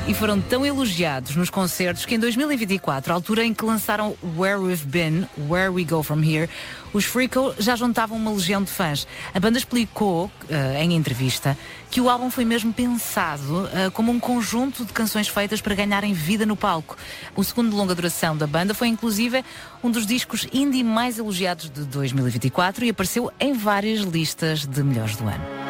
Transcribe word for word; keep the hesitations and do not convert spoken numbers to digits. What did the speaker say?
e foram tão elogiados nos concertos que em dois mil e vinte e quatro, a altura em que lançaram Where We've Been, Where We Go From Here, os Freako já juntavam uma legião de fãs. A banda explicou, uh, em entrevista, que o álbum foi mesmo pensado uh, como um conjunto de canções feitas para ganharem vida no palco. O segundo de longa duração da banda foi inclusive um dos discos indie mais elogiados de dois mil e vinte e quatro e apareceu em várias listas de melhores do ano.